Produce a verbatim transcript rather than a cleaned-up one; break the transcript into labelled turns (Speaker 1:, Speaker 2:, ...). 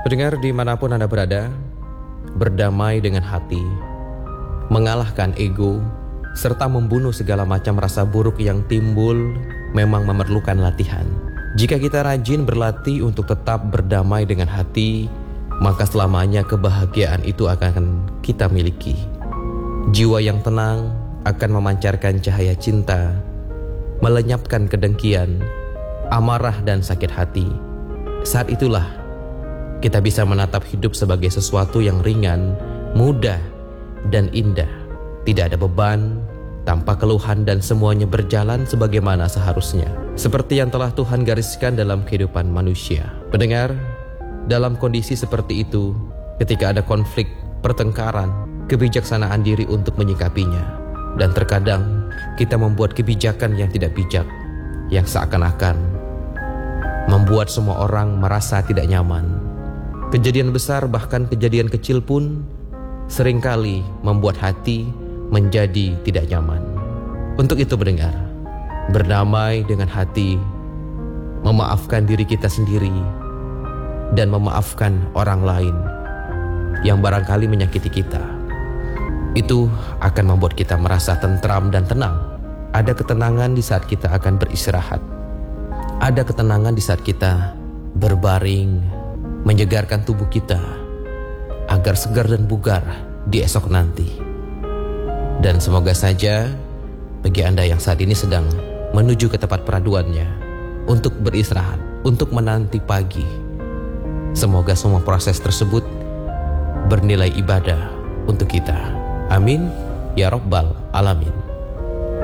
Speaker 1: Pendengar dimanapun Anda berada, berdamai dengan hati, mengalahkan ego, serta membunuh segala macam rasa buruk yang timbul memang memerlukan latihan. Jika kita rajin berlatih untuk tetap berdamai dengan hati, maka selamanya kebahagiaan itu akan kita miliki. Jiwa yang tenang akan memancarkan cahaya cinta, melenyapkan kedengkian, amarah dan sakit hati. Saat itulah kita bisa menatap hidup sebagai sesuatu yang ringan, mudah, dan indah. Tidak ada beban, tanpa keluhan, dan semuanya berjalan sebagaimana seharusnya, seperti yang telah Tuhan gariskan dalam kehidupan manusia. Pendengar, dalam kondisi seperti itu, ketika ada konflik, pertengkaran, kebijaksanaan diri untuk menyikapinya. Dan terkadang kita membuat kebijakan yang tidak bijak, yang seakan-akan membuat semua orang merasa tidak nyaman. Kejadian besar bahkan kejadian kecil pun seringkali membuat hati menjadi tidak nyaman. Untuk itu pendengar, berdamai dengan hati, memaafkan diri kita sendiri, dan memaafkan orang lain yang barangkali menyakiti kita. Itu akan membuat kita merasa tentram dan tenang. Ada ketenangan di saat kita akan beristirahat. Ada ketenangan di saat kita berbaring, menyegarkan tubuh kita agar segar dan bugar di esok nanti. Dan semoga saja bagi Anda yang saat ini sedang menuju ke tempat peraduannya untuk beristirahat, untuk menanti pagi, semoga semua proses tersebut bernilai ibadah untuk kita. Amin ya Rabbal Alamin.